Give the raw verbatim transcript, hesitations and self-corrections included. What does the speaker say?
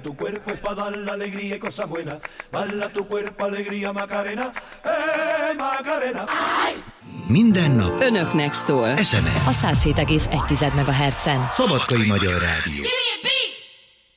tu cuerpo es para dar la alegría y cosas buenas. Baila tu cuerpo, alegría, Macarena, eh, Macarena. Minden nap önöknek szól. es em es. A száz hét egész egy megahertzen. Szabadkai Magyar Rádió. Give me a beat.